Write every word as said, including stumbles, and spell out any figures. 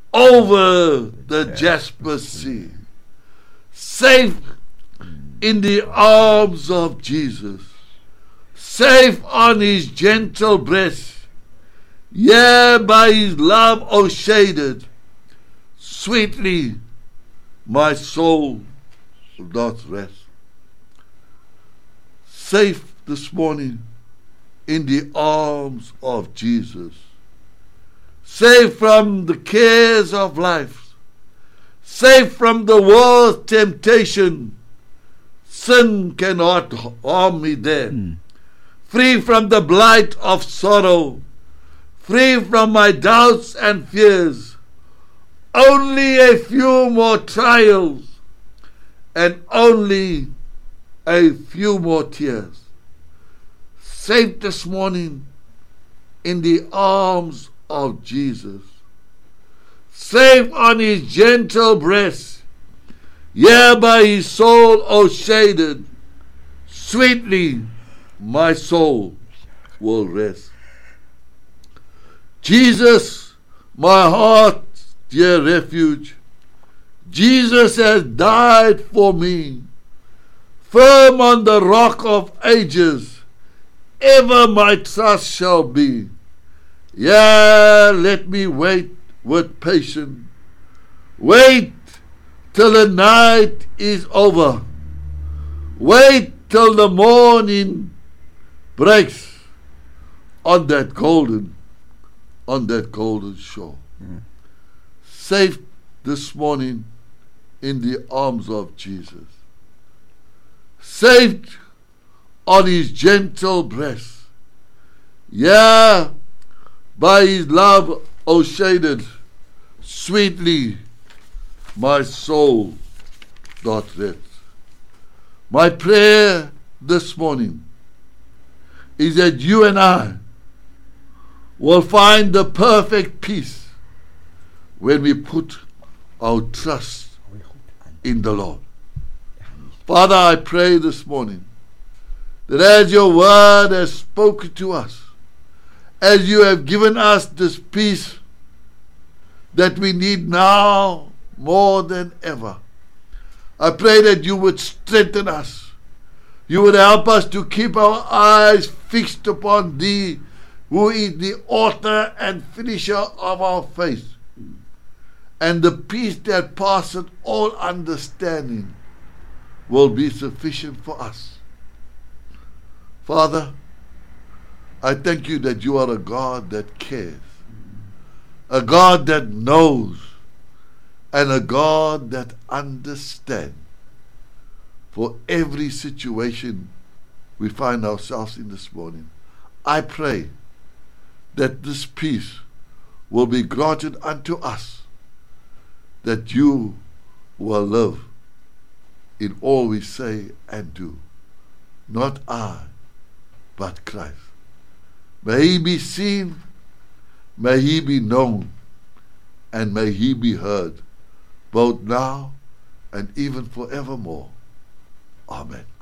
over the Jasper Sea. Safe in the arms of Jesus. Safe on his gentle breast. Yea, by his love o'ershaded. Sweetly my soul doth rest. Safe this morning in the arms of Jesus. Safe from the cares of life. Safe from the world's temptation. Sin cannot harm me there. Mm. Free from the blight of sorrow. Free from my doubts and fears. Only a few more trials and only a few more tears. Safe this morning in the arms of Jesus. Safe on his gentle breast. Yea, by his soul o'ershaded. Sweetly my soul will rest. Jesus, my heart's dear refuge. Jesus has died for me. Firm on the rock of ages, ever my trust shall be. Yea, let me wait with patience. Wait till the night is over. Wait till the morning breaks on that golden, on that golden shore. Mm. Safe this morning in the arms of Jesus. Safe on his gentle breast. Yeah, by his love o'ershaded, sweetly my soul doth rest. My prayer this morning is that you and I will find the perfect peace when we put our trust in the Lord. Father, I pray this morning that as your word has spoken to us, as you have given us this peace that we need now more than ever, I pray that you would strengthen us. You would help us to keep our eyes fixed upon thee, who is the author and finisher of our faith. And the peace that passeth all understanding will be sufficient for us. Father, I thank you that you are a God that cares, a God that knows, and a God that understands. For every situation we find ourselves in this morning, I pray that this peace will be granted unto us, that you will live in all we say and do. Not I, but Christ. May he be seen, may he be known, and may he be heard, both now and even forevermore. Amen.